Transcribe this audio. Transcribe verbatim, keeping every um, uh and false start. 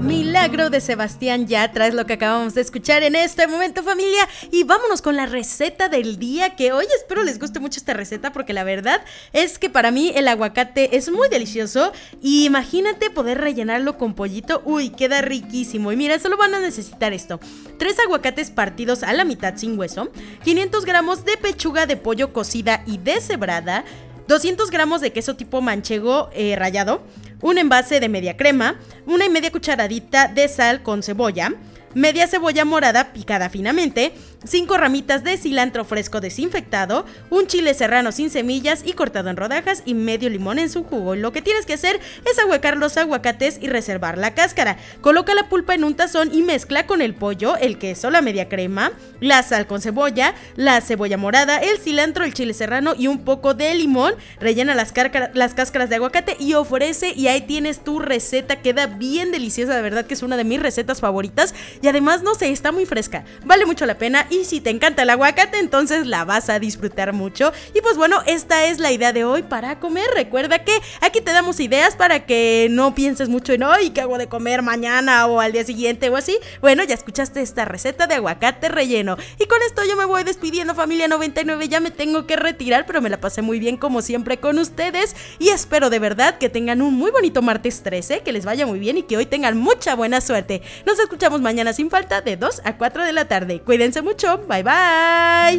Milagro de Sebastián Yatra es lo que acabamos de escuchar en este momento, familia. Y vámonos con la receta del día, que hoy espero les guste mucho esta receta, porque la verdad es que para mí el aguacate es muy delicioso. Y imagínate poder rellenarlo con pollito. Uy, queda riquísimo. Y mira, solo van a necesitar esto: tres aguacates partidos a la mitad sin hueso, quinientos gramos de pechuga de pollo cocida y deshebrada, doscientos gramos de queso tipo manchego eh, rallado, un envase de media crema, una y media cucharadita de sal con cebolla, media cebolla morada picada finamente, cinco ramitas de cilantro fresco desinfectado, un chile serrano sin semillas y cortado en rodajas, y medio limón en su jugo. Lo que tienes que hacer es ahuecar los aguacates y reservar la cáscara. Coloca la pulpa en un tazón y mezcla con el pollo, el queso, la media crema, la sal con cebolla, la cebolla morada, el cilantro, el chile serrano y un poco de limón. Rellena las, cárcara, las cáscaras de aguacate y ofrece, y ahí tienes tu receta. Queda bien deliciosa, de verdad que es una de mis recetas favoritas. Y además, no sé, está muy fresca, vale mucho la pena. Y si te encanta el aguacate, entonces la vas a disfrutar mucho. Y pues bueno, esta es la idea de hoy para comer. Recuerda que aquí te damos ideas para que no pienses mucho en hoy, ¿qué hago de comer mañana o al día siguiente o así? Bueno, ya escuchaste esta receta de aguacate relleno. Y con esto yo me voy despidiendo, familia noventa y nueve. Ya me tengo que retirar, pero me la pasé muy bien como siempre con ustedes. Y espero de verdad que tengan un muy bonito martes trece, que les vaya muy bien y que hoy tengan mucha buena suerte. Nos escuchamos mañana sin falta de dos a cuatro de la tarde. Cuídense mucho, bye bye.